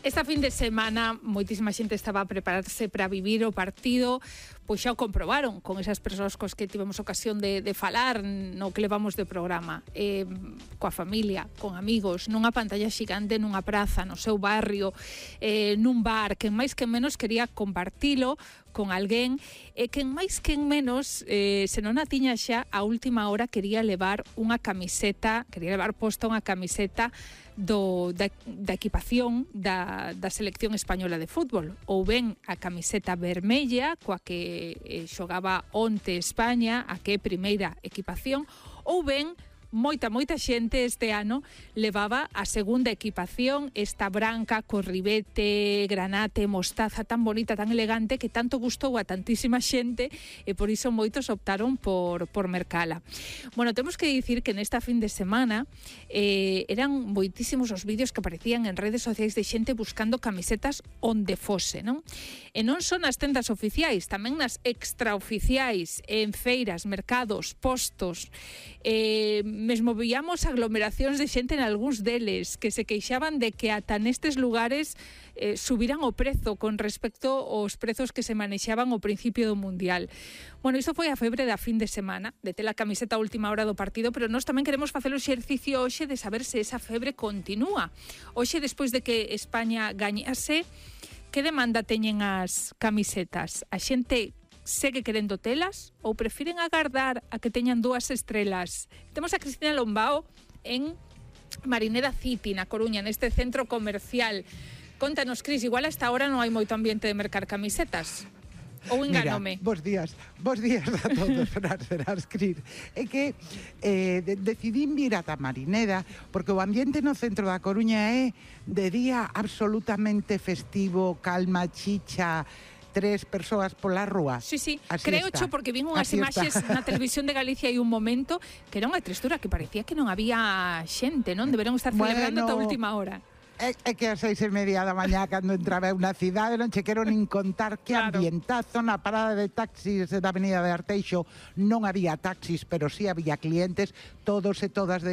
Esta fin de semana moitísima xente estaba a prepararse para vivir o partido, pois xa o comprobaron con esas persoas cos que tivemos ocasión de falar no que levamos de programa, coa familia, con amigos, nunha pantalla xigante, nunha praza, no seu barrio, nun bar, que máis que menos quería compartilo con alguén, e que máis que menos, se non a tiña xa, a última hora quería levar unha camiseta, quería levar posta unha camiseta da equipación da selección española de fútbol, ou ben a camiseta vermella coa que xogaba onte España, a que é primeira equipación, ou ben moita xente este ano levaba a segunda equipación, esta branca co ribete, granate, mostaza, tan bonita, tan elegante, que tanto gustou a tantísima xente, e por iso moitos optaron por mercala. Bueno, temos que dicir que nesta fin de semana eran moitísimos os vídeos que aparecían en redes sociais de xente buscando camisetas onde fose, non? E non son nas tendas oficiais, tamén nas extraoficiais, en feiras, mercados, postos, mesmo víamos aglomeracións de xente en algúns deles que se queixaban de que ata nestes lugares subiran o prezo con respecto aos prezos que se manexaban ao principio do Mundial. Bueno, iso foi a febre da fin de semana, de ter a camiseta a última hora do partido, pero nós tamén queremos facer o exercicio hoxe de saber se esa febre continúa. Hoxe, despois de que España gañase, que demanda teñen as camisetas? A xente segue querendo telas ou prefiren agardar a que teñan 2 estrelas? Temos a Cristina Lombao en Marineda City, na Coruña, neste centro comercial. Contanos, Cris, igual hasta ahora non hai moito ambiente de mercar camisetas. Ou engánome? Mira, bos días a todos, serás, Cris. É que decidín vir ata Marineda porque o ambiente no centro da Coruña é de día absolutamente festivo, calma, chicha, 3 persoas pola rúa. Sí, creocho, porque vin unhas imaxes na televisión de Galicia hai un momento que era unha tristura, que parecía que non había xente, non? Deberon estar celebrando ata a última hora. É que a 6:30 da mañá, cando entraba eu na cidade, non che quero nin contar que ambientazo. Na parada de taxis da Avenida de Arteixo non había taxis, pero sí había clientes, todos e todas de